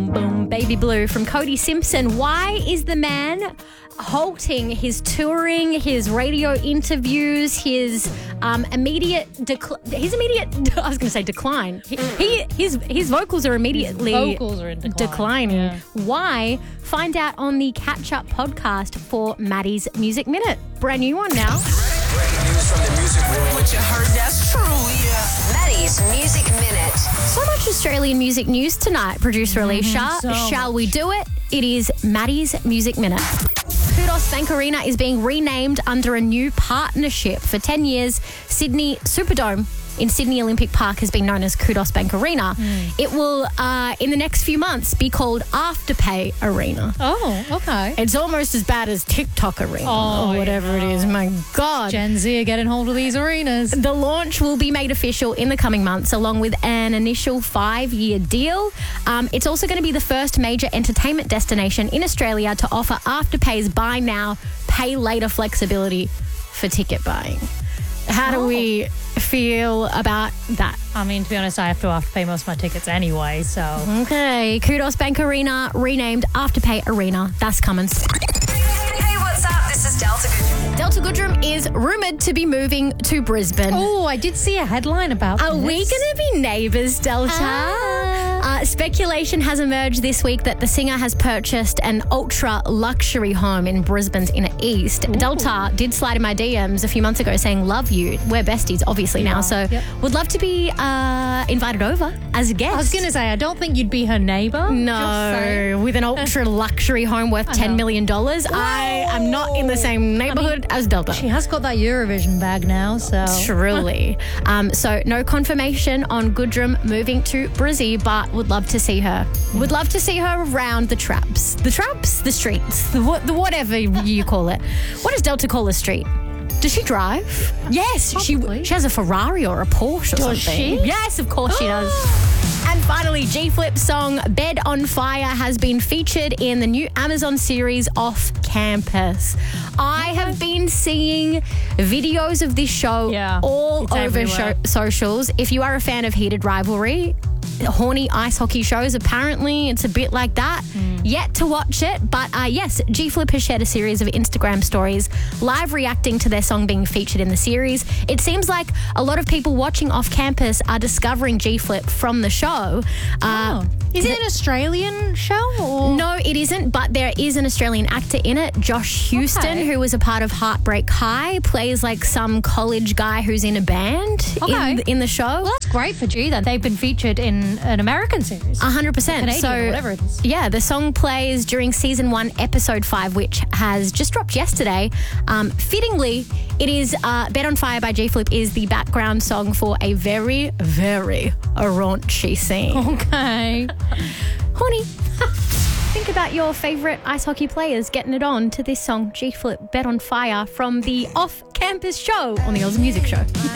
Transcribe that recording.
boom, boom. Baby Blue from Cody Simpson. Why is the man halting his touring, his radio interviews, his immediate decline. His vocals are immediately in declining. Yeah. Why? Find out on the Catch Up podcast for Maddie's Music Minute. Brand new one now. Breaking news from the music world. What you heard, that's true, yeah. Maddie's Music Minute. So much Australian music news tonight, producer Alicia. so Shall we do it? It is Maddie's Music Minute. Kudos Bank Arena is being renamed under a new partnership. For 10 years, Sydney Superdome in Sydney Olympic Park has been known as Kudos Bank Arena. It will, in the next few months, be called Afterpay Arena. Oh, okay. It's almost as bad as TikTok Arena or whatever it is. My God. Gen Z are getting hold of these arenas. The launch will be made official in the coming months, along with an initial 5-year deal. It's also going to be the first major entertainment destination in Australia to offer Afterpay's buy now, pay later flexibility for ticket buying. How do we feel about that? I mean, to be honest, I have to afterpay most of my tickets anyway, so. Okay, Kudos Bank Arena renamed Afterpay Arena. That's coming. Hey, what's up? This is Delta Goodrum. Delta Goodrum is rumoured to be moving to Brisbane. Oh, I did see a headline about Are this. we going to be neighbours, Delta? Speculation has emerged this week that the singer has purchased an ultra-luxury home in Brisbane's inner east. Delta did slide in my DMs a few months ago saying, love you. We're besties, obviously, now. So would love to be invited over as a guest. I was going to say, I don't think you'd be her neighbour. No, with an ultra-luxury home worth $10 million. I am not in the same neighbourhood as Delta. She has got that Eurovision bag now, so. Truly. So no confirmation on Goodrum moving to Brizzy, but would love to see her. Would love to see her around the traps. The traps? The streets. The whatever you call it. What does Delta call a street? Does she drive? Yes. She has a Ferrari or a Porsche or something. Does she? Yes, of course she does. And finally, G-Flip's song Bed on Fire has been featured in the new Amazon series Off Campus. I have been seeing videos of this show all over socials. If you are a fan of Heated Rivalry, horny ice hockey shows, apparently it's a bit like that. Yet to watch it, but yes, G-Flip has shared a series of Instagram stories live reacting to their song being featured in the series. It seems like a lot of people watching Off Campus are discovering G-Flip from the show. Is it an Australian show? Or? No, it isn't, but there is an Australian actor in it, Josh Houston, who was a part of Heartbreak High, plays like some college guy who's in a band in the show. Well, that's great for G then. They've been featured in an American series. 100%. Canadian or whatever it is. Yeah, the song plays during season 1, episode 5, which has just dropped yesterday. Fittingly, it is Bed on Fire by G-Flip is the background song for a very, very raunchy scene. Okay. Horny. Think about your favourite ice hockey players getting it on to this song, G-Flip, Bed on Fire, from the Off Campus show on the Oz Music Show.